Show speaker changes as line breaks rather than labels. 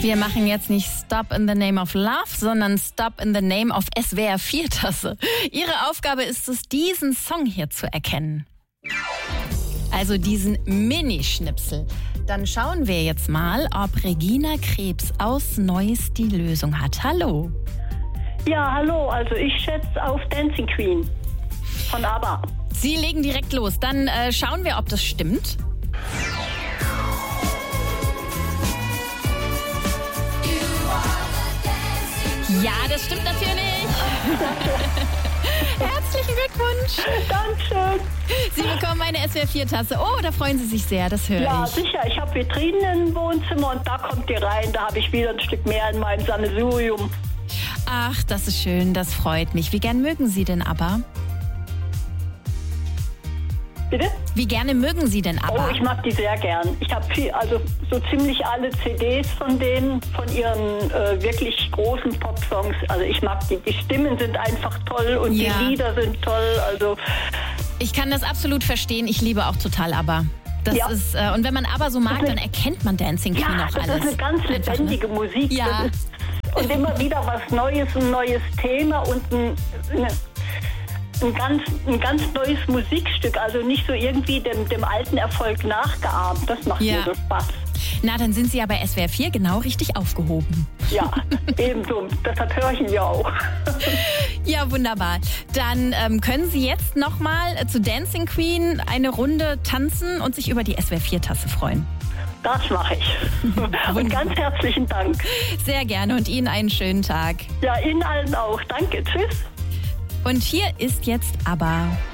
Wir machen jetzt nicht Stop in the Name of Love, sondern Stop in the Name of SWR 4-Tasse. Ihre Aufgabe ist es, diesen Song hier zu erkennen. Also diesen Mini-Schnipsel. Dann schauen wir jetzt mal, ob Regina Krebs aus Neuss die Lösung hat. Hallo.
Ja, hallo. Also ich schätze auf Dancing Queen von ABBA.
Sie legen direkt los. Dann schauen wir, ob das stimmt. Ja, das stimmt natürlich. Herzlichen Glückwunsch.
Dankeschön.
Sie bekommen eine SWR 4-Tasse. Oh, da freuen Sie sich sehr, das höre ich.
Ja, sicher. Ich habe Vitrinen im Wohnzimmer und da kommt die rein. Da habe ich wieder ein Stück mehr in meinem Sammelsurium.
Ach, das ist schön, das freut mich. Wie gern mögen Sie denn ABBA?
Bitte?
Wie gerne mögen Sie denn ABBA?
Oh, ich mag die sehr gern. Ich habe also so ziemlich alle CDs von denen, von ihren wirklich großen Popsongs. Also ich mag die. Die Stimmen sind einfach toll und
Ja.
die Lieder sind toll. Also
Ich kann das absolut verstehen. Ich liebe auch total ABBA. Das
Ja.
ist, und wenn man ABBA so mag, dann erkennt man Dancing Queen
ja,
auch
das
alles.
ist eine ganz
Einfach, ne?
lebendige Musik.
Ja.
Das ist, und immer wieder was Neues, ein neues Thema und ein ganz neues Musikstück. Also nicht so irgendwie dem alten Erfolg nachgeahmt. Das macht
Ja.
mir so Spaß.
Na, dann sind Sie ja bei SWR 4 genau richtig aufgehoben.
Ja, ebenso. Deshalb höre ich ihn ja auch.
Ja, wunderbar. Dann können Sie jetzt nochmal zu Dancing Queen eine Runde tanzen und sich über die SWR 4-Tasse freuen.
Das mache ich. Und ganz herzlichen Dank.
Sehr gerne und Ihnen einen schönen Tag.
Ja, Ihnen allen auch. Danke. Tschüss.
Und hier ist jetzt ABBA.